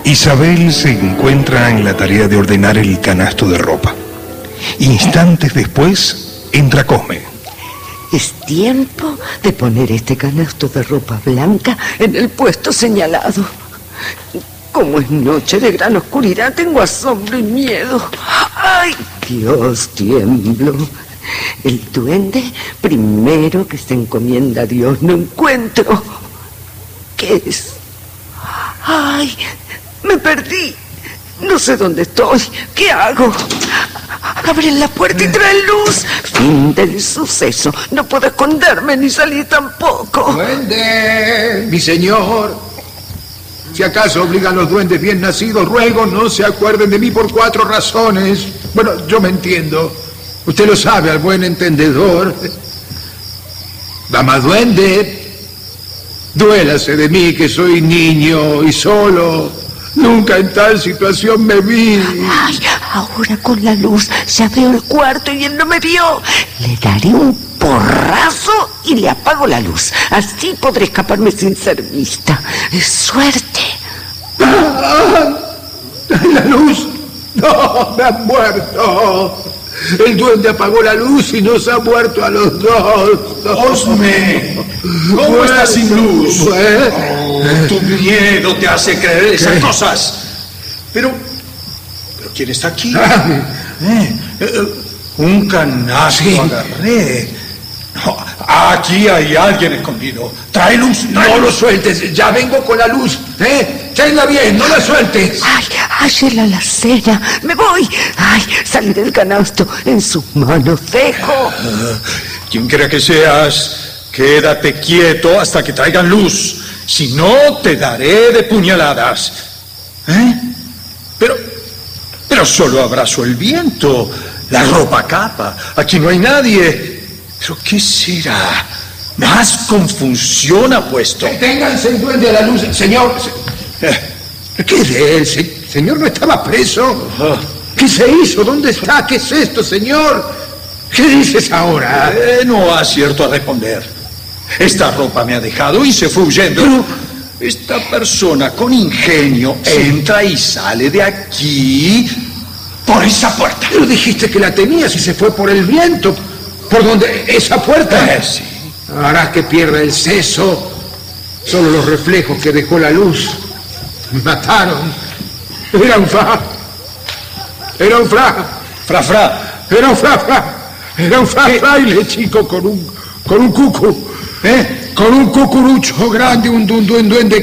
Isabel se encuentra en la tarea de ordenar el canasto de ropa. Instantes después, entra Cosme. Es tiempo de poner este canasto de ropa blanca en el puesto señalado. Como es noche de gran oscuridad, tengo asombro y miedo. ¡Ay, Dios, tiemblo! El duende primero que se encomienda a Dios no encuentro. ¿Qué es? ¡Ay! Me perdí. No sé dónde estoy. ¿Qué hago? Abren la puerta y traen luz. Fin del suceso. No puedo esconderme ni salir tampoco. ¡Duende! Mi señor. Si acaso obligan los duendes bien nacidos, ruego no se acuerden de mí por 4 razones. Bueno, yo me entiendo. Usted lo sabe al buen entendedor. Dama duende, duélase de mí que soy niño y solo. Nunca en tal situación me vi. Ay, ahora con la luz ya veo el cuarto y él no me vio. Le daré un porrazo y le apago la luz. Así podré escaparme sin ser vista. ¡Es suerte! ¡La luz! ¡No! ¡Me han muerto! El duende apagó la luz y nos ha muerto a los dos. Cosme, ¿cómo estás sin luz? Tu miedo te hace creer esas cosas. Pero ¿quién está aquí? Un canasto agarré. No, aquí hay alguien escondido. Trae luz. No lo sueltes, ya vengo con la luz. Tenla bien, no la sueltes. Ay, ay, la alacena. Me voy. Ay, salí del canasto. En sus manos dejo. Quien quiera que seas, quédate quieto hasta que traigan luz. Si no, te daré de puñaladas. Pero solo abrazo el viento. La ropa capa. Aquí no hay nadie. ¿Pero qué será? Más confusión ha puesto. Deténganse el duende a la luz, señor. ¿Qué de él? Señor, ¿no estaba preso? ¿Qué se hizo? ¿Dónde está? ¿Qué es esto, señor? ¿Qué dices ahora? No acierto a responder. Esta ropa me ha dejado y se fue huyendo. Pero esta persona con ingenio entra y sale de aquí por esa puerta. Pero dijiste que la tenías y se fue por el viento. ¿Por dónde? ¿Esa puerta? Sí. Harás que pierda el seso. Solo los reflejos que dejó la luz. Me mataron. Era un fra. Era un fra. Fra. Era un fra. Era un fraile, chico, con un cucu. Con un cucurucho grande, un duende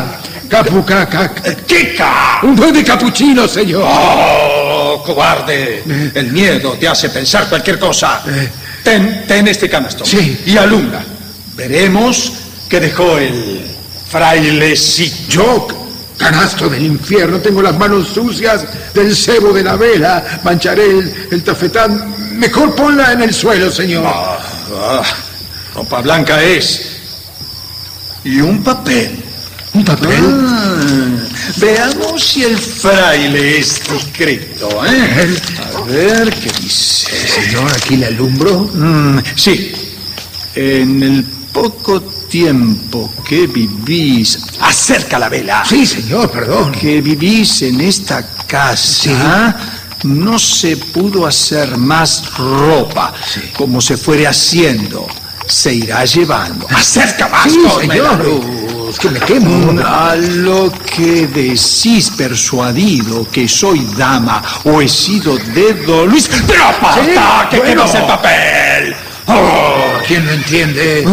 un duende capuchino, señor. ¡Oh, cobarde! El miedo te hace pensar cualquier cosa. Ten este canasto. Sí. Y alumbra. Veremos qué dejó el frailecito. Yo, canasto del infierno, tengo las manos sucias del cebo de la vela. Mancharé el tafetán. Mejor ponla en el suelo, señor. Ropa blanca es. Y un papel. ¿Un papel? Veamos si el fraile es discreto, A ver qué dice. Señor, ¿aquí le alumbro? Sí. En el poco tiempo que vivís... Acerca la vela. Sí, señor, perdón. Que vivís en esta casa... Sí. No se pudo hacer más ropa. Sí. Como se fuere haciendo, se irá llevando. Acerca más, sí, señor. Que me quemo. A lo que decís persuadido que soy dama o he sido de Don Luis. ¡Pero aparta! Sí, ¡Que quemas el papel! ¿Quién lo entiende?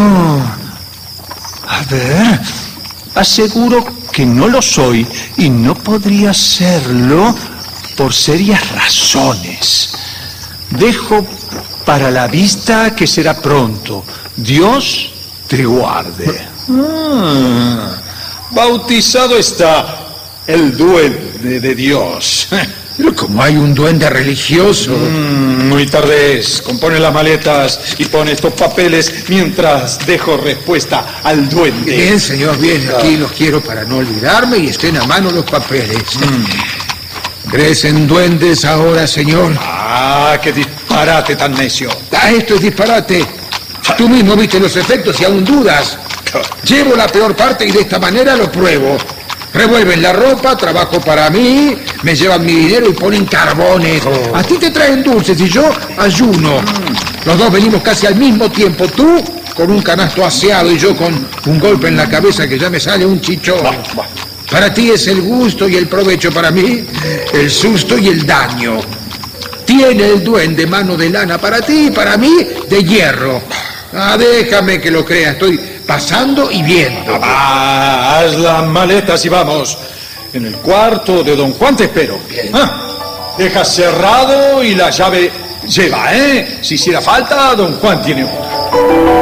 A ver, aseguro que no lo soy y no podría serlo por serias razones. Dejo para la vista que será pronto. Dios te guarde. Bautizado está el duende de Dios. Pero como hay un duende religioso. Muy tarde es. Compone las maletas y pone estos papeles mientras dejo respuesta al duende. Bien, señor, bien. Aquí los quiero para no olvidarme y estén a mano los papeles. ¿Crees en duendes ahora, señor? ¡Qué disparate tan necio! Esto es disparate. Tú mismo viste los efectos y aún dudas. Llevo la peor parte y de esta manera lo pruebo. Revuelven la ropa, trabajo para mí, me llevan mi dinero y ponen carbones. A ti te traen dulces y yo ayuno. Los dos venimos casi al mismo tiempo. Tú con un canasto aseado y yo con un golpe en la cabeza que ya me sale un chichón. Para ti es el gusto y el provecho, para mí el susto y el daño. Tiene el duende mano de lana para ti y para mí de hierro. Déjame que lo crea, estoy pasando y viendo. Haz las maletas y vamos. En el cuarto de don Juan te espero. Deja cerrado y la llave lleva, ¿eh? Si hiciera falta, don Juan tiene otra.